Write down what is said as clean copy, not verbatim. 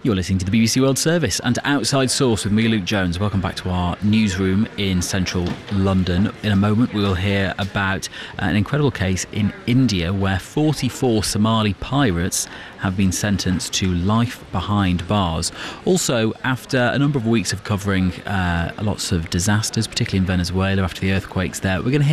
You're listening to the BBC World Service and Outside Source with me, Luke Jones. Welcome back to our newsroom in central London. In a moment, we will hear about an incredible case in India where 44 Somali pirates have been sentenced to life behind bars. Also, after a number of weeks of covering lots of disasters, particularly in Venezuela after the earthquakes there, we're going to hear